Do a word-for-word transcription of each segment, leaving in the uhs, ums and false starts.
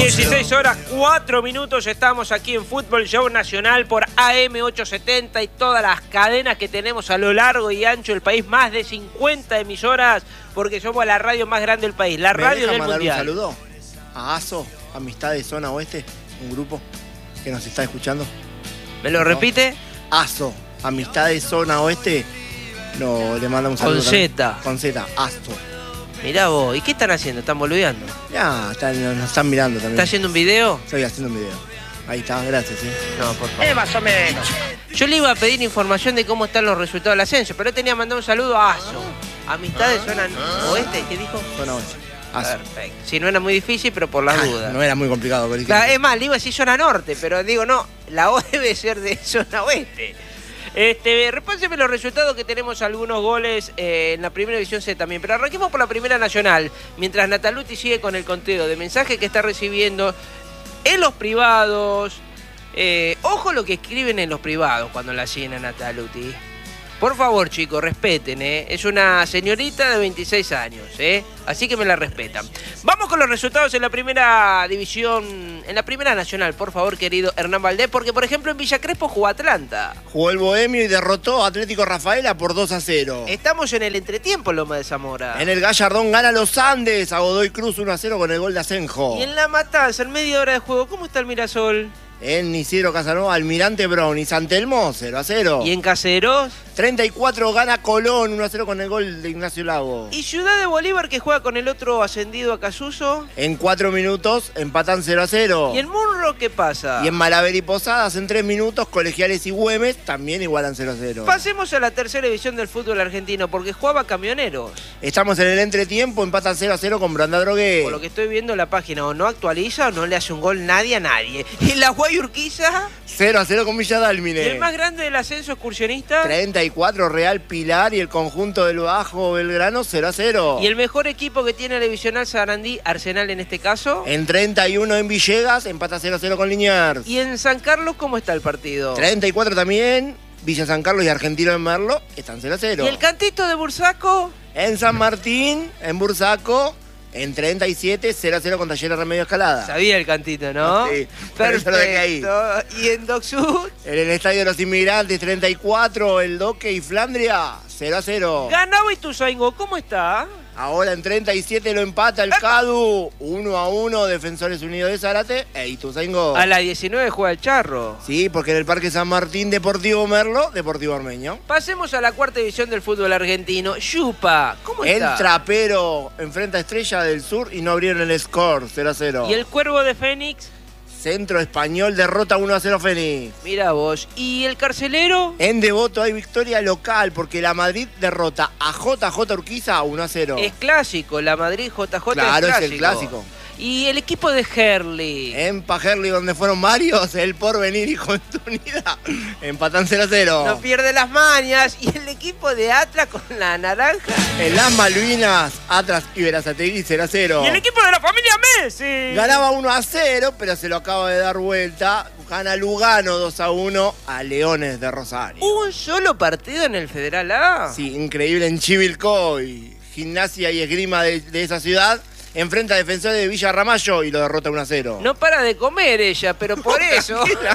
dieciséis horas, cuatro minutos, estamos aquí en Fútbol Show Nacional por A M ochocientos setenta y todas las cadenas que tenemos a lo largo y ancho del país, más de cincuenta emisoras, porque somos la radio más grande del país, la radio del mandar mundial. Un saludo a ASO, Amistad de Zona Oeste, un grupo que nos está escuchando. ¿Me lo repite? ASO, Amistad de Zona Oeste, no, le manda un saludo. Con Z. Con Z, ASO. Mirá vos, ¿y qué están haciendo? ¿Están boludeando? Ya, están, nos están mirando también. ¿Está haciendo un video? Estoy haciendo un video. Ahí está, gracias, ¿eh? No, por favor. Eh, más o menos. Yo le iba a pedir información de cómo están los resultados del ascenso, pero tenía que mandar un saludo a ASO. Amistad de Zona Oeste, ¿qué dijo? Zona Oeste. ASO. Perfecto. Si no era muy difícil, pero por las Ah, dudas. no era muy complicado. Pero Claro, es más, le iba a decir Zona Norte, pero digo, no, la O debe ser de Zona Oeste. Este, repáseme los resultados, que tenemos algunos goles eh, en la primera división C también. Pero arranquemos por la primera nacional, mientras Nataluti sigue con el conteo de mensajes que está recibiendo en los privados. Eh, ojo lo que escriben en los privados cuando la siguen a Nataluti. Por favor, chicos, respeten, ¿eh? Es una señorita de veintiséis años, ¿eh? Así que me la respetan. Vamos con los resultados en la primera división, en la primera nacional, por favor, querido Hernán Valdés, porque, por ejemplo, en Villa Crespo jugó Atlanta. Jugó el Bohemio y derrotó a Atlético Rafaela por dos a cero. Estamos en el entretiempo en Loma de Zamora. En el Gallardón gana los Andes a Godoy Cruz uno a cero con el gol de Asenjo. Y en La Matanza, en media hora de juego, ¿cómo está el Mirasol? En Isidro Casanova, Almirante Brown y San Telmo, cero a cero. ¿Y en Caseros? treinta y cuatro gana Colón, uno a cero con el gol de Ignacio Lago. ¿Y Ciudad de Bolívar, que juega con el otro ascendido a Casuso? En cuatro minutos empatan cero a cero. ¿Y en Munro qué pasa? Y en Malaver y Posadas, en tres minutos, Colegiales y Güemes también igualan cero a cero. Pasemos a la tercera división del fútbol argentino, porque jugaba Camioneros. Estamos en el entretiempo, empatan cero a cero con Branda Drogué. Por lo que estoy viendo, la página o no actualiza o no le hace un gol nadie a nadie. ¿Y la Guay Urquiza? cero a cero con Villa Dálmine. ¿Y el más grande del ascenso excursionista? treinta y cuatro Real Pilar y el conjunto del Bajo Belgrano cero a cero. ¿Y el mejor equipo que tiene el divisional Sarandí, Arsenal en este caso? En treinta y uno en Villegas, empata cero a cero con Liniers. ¿Y en San Carlos cómo está el partido? treinta y cuatro también, Villa San Carlos y Argentino en Merlo están cero a cero. ¿Y el cantito de Bursaco? En San Martín, en Bursaco, en treinta y siete, cero a cero con Talleres Remedio Escalada. Sabía el cantito, ¿no? Sí, por eso lo dejé ahí. Perfecto. ¿Y en Doc Sud? En el Estadio de los Inmigrantes, treinta y cuatro, el Doque y Flandria, cero a cero. Ganaba Ituzaingó, ¿cómo está? Ahora en treinta y siete lo empata el Cadu, uno a uno, Defensores Unidos de Zárate e Ituzaingó. A la diecinueve juega el Charro. Sí, porque en el Parque San Martín, Deportivo Merlo, Deportivo Ormeño. Pasemos a la cuarta división del fútbol argentino. Yupa, ¿cómo El está? Trapero enfrenta a Estrella del Sur y no abrieron el score, cero a cero. ¿Y el Cuervo de Fénix? Centro Español derrota uno a cero Fénix. Mira vos. ¿Y el Carcelero? En Devoto hay victoria local porque la Madrid derrota a J J Urquiza uno a cero. Es clásico, la Madrid J J Claro, es es clásico. el clásico. ¿Y el equipo de Herley? En Pajerli, donde fueron varios, el Porvenir y Continuidad empatan cero a cero. No pierde las mañas. ¿Y el equipo de Atlas con la naranja? En las Malvinas, Atlas y Berazategui cero a cero. ¿Y el equipo de la familia Messi? Ganaba uno a cero, pero se lo acaba de dar vuelta. Gana Lugano dos a uno a Leones de Rosario. ¿Un solo partido en el Federal A? Sí, increíble en Chivilcoy. Gimnasia y Esgrima de, de esa ciudad enfrenta a Defensores de Villa Ramallo y lo derrota uno a cero. No para de comer ella, pero por eso...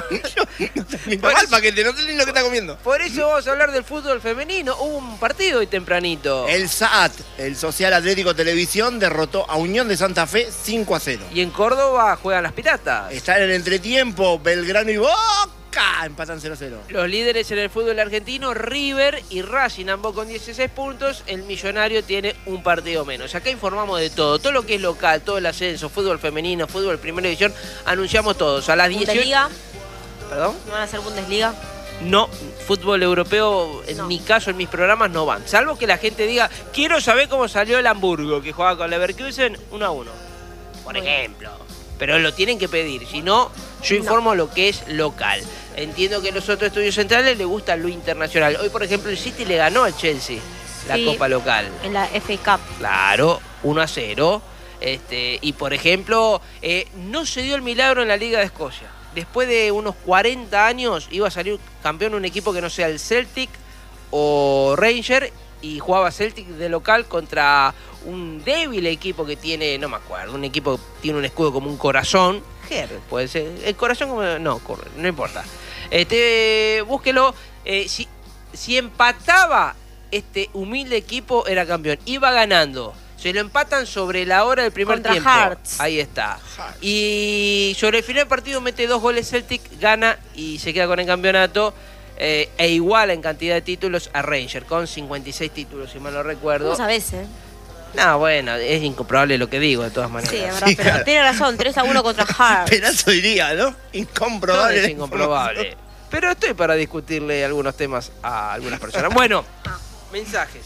Por mal paquete, no sé ni lo que está comiendo. Por eso vamos a hablar del fútbol femenino. Hubo un partido hoy tempranito. El S A T, el Social Atlético Televisión, derrotó a Unión de Santa Fe cinco a cero. Y en Córdoba juegan las Piratas. Está en el entretiempo, Belgrano y Boca empatan cero a cero. Los líderes en el fútbol argentino, River y Racing, ambos con dieciséis puntos. El Millonario tiene un partido menos. Acá informamos de todo, todo lo que es local, todo el ascenso, fútbol femenino, fútbol primera división, anunciamos todos. A las dieciocho... ¿Bundesliga? ¿Perdón? ¿No van a hacer Bundesliga? No, fútbol europeo, en No. mi caso, en mis programas, no van. Salvo que la gente diga, quiero saber cómo salió el Hamburgo, que jugaba con Leverkusen uno a uno. Por Muy ejemplo. Pero lo tienen que pedir, si no, yo informo lo que es local. Entiendo que a los otros estudios centrales les gusta lo internacional. Hoy, por ejemplo, el City le ganó al Chelsea la Sí, Copa local. En la F A Cup. Claro, uno a cero. Este, y, por ejemplo, eh, no se dio el milagro en la Liga de Escocia. Después de unos cuarenta años iba a salir campeón un equipo que no sea el Celtic o Ranger, y jugaba Celtic de local contra un débil equipo que tiene, no me acuerdo, un equipo que tiene un escudo como un corazón. Ger, puede ser. El corazón como. No, no importa. Este, búsquelo. Eh, si, si empataba este humilde equipo, era campeón. Iba ganando. Se lo empatan sobre la hora del primer Contra tiempo. Hearts. Ahí está. Y sobre el final del partido mete dos goles Celtic, gana y se queda con el campeonato. Eh, e iguala en cantidad de títulos a Rangers, con cincuenta y seis títulos, si mal no recuerdo. ¿Cómo sabés, eh? No, bueno, es incomprobable lo que digo, de todas maneras. Sí, es verdad, Sí, pero claro. tiene razón, tres a uno contra Hearts. Pedazo diría, ¿no? No Incomprobable. es incomprobable. Pero estoy para discutirle algunos temas a algunas personas. Bueno, mensajes.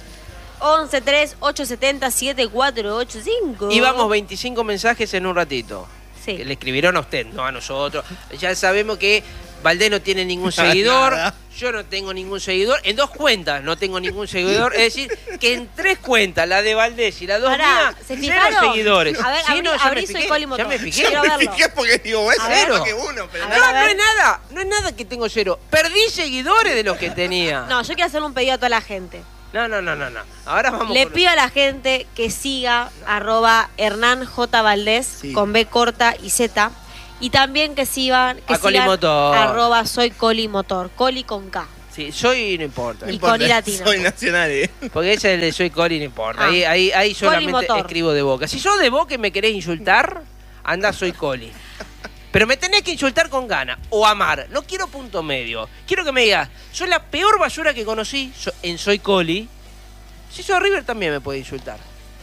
once tres ocho siete cero siete cuatro ocho cinco. Y vamos veinticinco mensajes en un ratito. Sí. Que le escribieron a usted, no a nosotros. Ya sabemos que Valdés no tiene ningún Nada. seguidor. Yo no tengo ningún seguidor. En dos cuentas no tengo ningún seguidor. Es decir, que en tres cuentas, la de Valdés y la dos Pará, mías, ¿se cero fijaron? seguidores. A ver, Sí, abrí- no, ya abrí me Soy fijé, Coli Motor. ya me fijé. Quiero Me verlo. fijé porque digo, es A cero ver. que uno, pero A no. ver, No, a no ver. es nada. No es nada que tengo cero. Perdí seguidores de los que tenía. No, yo quiero hacerle un pedido a toda la gente. No, no, no, no, no. Ahora vamos Le con- pido a la gente que siga arroba Hernán J. Valdés Sí. con B corta y Z. Y también que sigan, que A Coli sigan Motor. arroba soy Coli Motor. Coli con K. Sí, soy no importa. Y importa, con I latina. Soy nacional, ¿eh? Porque ese es el de soy Coli, no importa. Ah. Ahí, ahí, ahí solamente Motor. escribo de Boca. Si sos de Boca y me querés insultar, anda soy Coli. Pero me tenés que insultar con ganas o amar. No quiero punto medio. Quiero que me digas, soy la peor basura que conocí so- en Soy Coli. Si sos River también me puede insultar.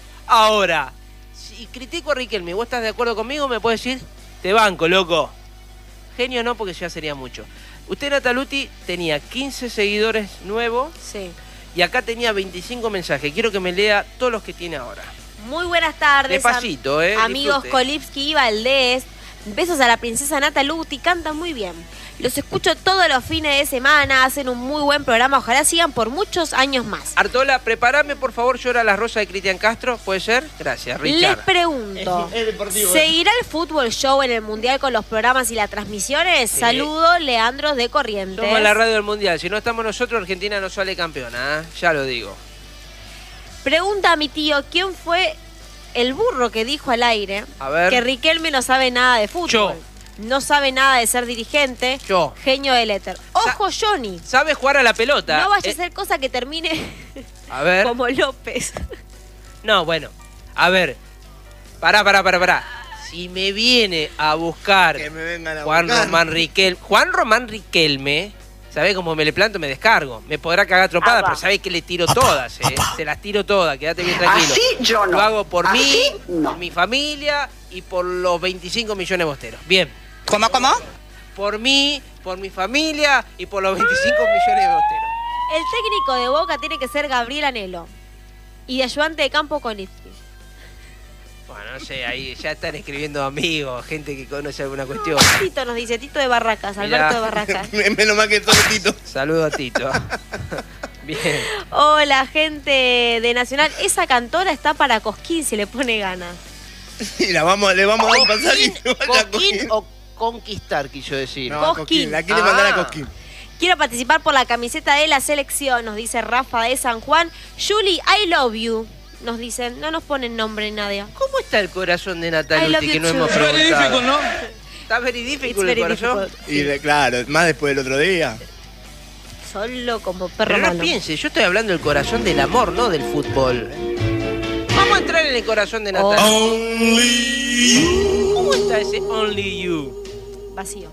Ahora, si critico a Riquelme y vos estás de acuerdo conmigo, me puedes decir, te banco, loco. Genio no, porque ya sería mucho. Usted, Nataluti, tenía quince seguidores nuevos Sí. y acá tenía veinticinco mensajes. Quiero que me lea todos los que tiene ahora. Muy buenas tardes. Despacito, am- eh, Amigos disfrute. Kolipsky y Valdés. Besos a la princesa Nataluti, cantan muy bien. Los escucho todos los fines de semana, hacen un muy buen programa. Ojalá sigan por muchos años más. Artola, prepárame, por favor, Llora la Rosa de Cristian Castro. ¿Puede ser? Gracias, Les Richard. pregunto, Es- es deportivo, ¿seguirá el fútbol show en el Mundial con los programas y las transmisiones? Sí. Saludos, Leandros de Corrientes. Somos la radio del Mundial. Si no estamos nosotros, Argentina no sale campeona. ¿eh? Ya lo digo. Pregunta a mi tío, ¿quién fue el burro que dijo al aire A ver. que Riquelme no sabe nada de fútbol? Yo. No sabe nada de ser dirigente. Yo. Genio del éter. Ojo, Johnny. ¿Sabe jugar a la pelota? No vaya Eh, a ser cosa que termine A ver. como López. No, bueno. A ver. Pará, pará, pará, pará. Si me viene a buscar Que me vengan a Juan buscar. Román Riquelme. Juan Román Riquelme, ¿sabés cómo me le planto? Me descargo. Me podrá cagar tropada, Apa. pero sabés que le tiro todas, ¿eh? Se las tiro todas, quédate bien tranquilo. Así yo no. Lo hago por Así mí, no. por mi familia y por los veinticinco millones de bosteros. Bien. ¿Cómo, cómo? Por mí, por mi familia y por los veinticinco millones de bosteros. El técnico de Boca tiene que ser Gabriel Anhelo. Y de ayudante de campo Kolipsky. Bueno, no sé, ahí ya están escribiendo amigos, gente que conoce alguna cuestión. Tito nos dice, Tito de Barracas, Mirá. Alberto de Barracas. Menos mal que todo Tito. Saludo a Tito. Bien. Hola, gente de Nacional. Esa cantora está para Cosquín si le pone ganas. Y la vamos, le vamos a dar un pasaje. y Cosquín, se vaya a Cosquín o conquistar, quiso decir. No, a Cosquín. Cosquín. La quiere mandar a Ah. Cosquín. Quiero participar por la camiseta de la selección, nos dice Rafa de San Juan. Julie, I love you. Nos dicen, no nos ponen nombre nadie. ¿Cómo está el corazón de I love Nataluti you que no too. hemos Very preguntado? Está very It's difficult very el corazón. difficult. Y de- claro, más después del otro día. Solo como perro Pero no malo. piense, yo estoy hablando del corazón del amor, no del fútbol. Vamos a entrar en el corazón de Oh. Nataluti. ¿Cómo está ese Only You? Vacío.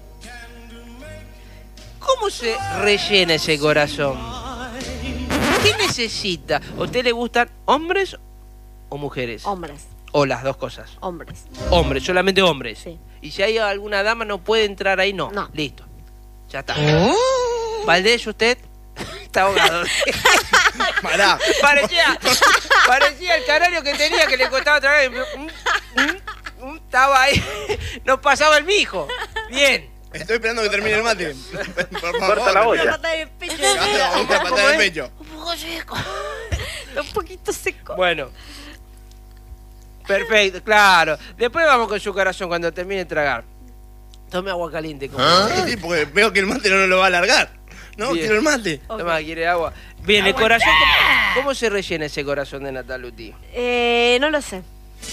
¿Cómo se rellena ese corazón? ¿Qué necesita? ¿A usted le gustan hombres o mujeres? Hombres, O las dos cosas. hombres. Hombres, solamente hombres. Sí. Y si hay alguna dama no puede entrar ahí, no. No. Listo. Ya está. Valdés, usted está ahogado. Pará. parecía, parecía el canario que tenía que le costaba tragar. Mm, mm, mm, Estaba ahí. No pasaba el mijo. Bien. Estoy esperando que termine el mate. Por favor. Corta la Una olla. patada en el pecho. Claro, una ¿Cómo patada en el es? pecho. Un poco seco. Un poquito seco. Bueno. Perfecto, claro. Después vamos con su corazón cuando termine de tragar. Tome agua caliente. Como Sí, porque veo que el mate no lo va a alargar. No, Bien. quiero el mate. Ok. Toma, quiere agua. Bien, el corazón, ¿cómo, cómo se rellena ese corazón de Nataluti? Eh, no lo sé.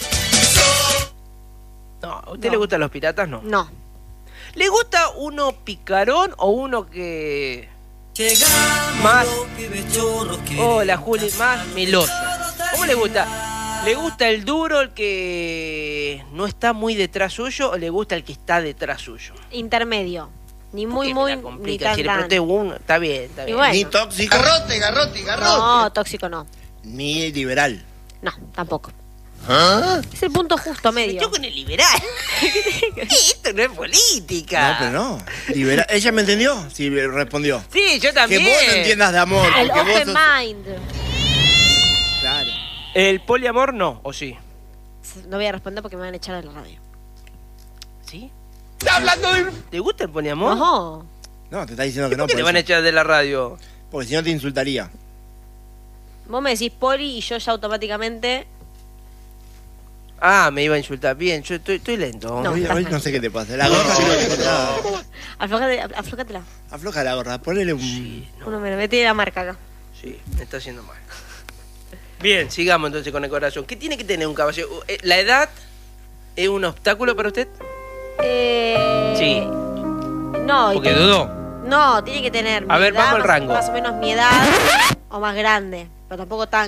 No, ¿a usted No. le gustan los piratas? No. No. ¿Le gusta uno picarón o uno que... más... Hola, Juli, más meloso? ¿Cómo le gusta? ¿Le gusta el duro, el que no está muy detrás suyo, o le gusta el que está detrás suyo? Intermedio. Ni ¿Por muy, qué me muy, la ni complica? tan, Si le tan. pregunté uno, está bien, está Y bien. bueno. Ni tóxico. Garrote, garrote, garrote. No, tóxico no. Ni liberal. No, tampoco. ¿Ah? Es el punto justo Me medio. metió con el liberal. Esto no es política. No, pero no. Liberal. ¿Ella me entendió? Sí, me respondió. Sí, yo Que también. vos no entiendas de amor. El porque vos open sos- mind. Claro. ¿El poliamor no? ¿O sí? No voy a responder porque me van a echar de la radio. ¿Sí? ¿Está hablando de... ¿Te gusta el poliamor? No. No, te está diciendo que ¿Y no. por qué por le van a eso. echar de la radio? Porque si no te insultaría. Vos me decís poli y yo ya automáticamente. Ah, me iba a insultar. Bien, yo estoy, estoy lento. No. hoy, estás hoy mal. no sé qué te pasa. La gorra creo que está- Aflojate, aflojatela. Afloja la gorra. Ponele un... Sí, no, Uno me metí la marca acá. sí, me está haciendo mal. Bien, sigamos entonces con el corazón. ¿Qué tiene que tener un caballero? Eh, ¿La edad es un obstáculo para usted? Eh, Sí. No, y Porque te- dudó. no, tiene que tener mi A ver, edad, vamos al más- rango. Más o menos mi edad o más grande. Pero tampoco tan